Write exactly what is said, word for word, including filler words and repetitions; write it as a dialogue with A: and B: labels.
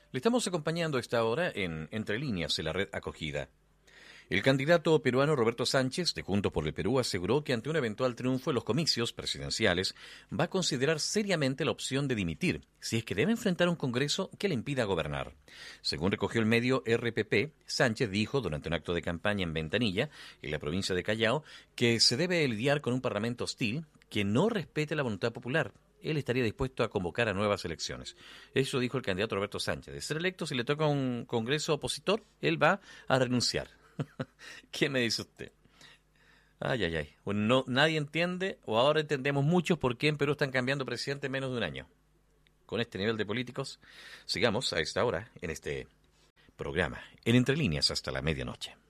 A: Le estamos acompañando a esta hora en Entre Líneas en la red Acogida. El candidato peruano Roberto Sánchez, de Juntos por el Perú, aseguró que ante un eventual triunfo en los comicios presidenciales va a considerar seriamente la opción de dimitir, si es que debe enfrentar un Congreso que le impida gobernar. Según recogió el medio R P P, Sánchez dijo durante un acto de campaña en Ventanilla, en la provincia de Callao, que se debe lidiar con un parlamento hostil que no respete la voluntad popular. Él estaría dispuesto a convocar a nuevas elecciones. Eso dijo el candidato Roberto Sánchez. De ser electo, si le toca un Congreso opositor, él va a renunciar. ¿Qué me dice usted? Ay, ay, ay. Bueno, no, nadie entiende, o ahora entendemos muchos, por qué en Perú están cambiando presidente en menos de un año. Con este nivel de políticos, sigamos a esta hora en este programa, en Entre Líneas hasta la medianoche.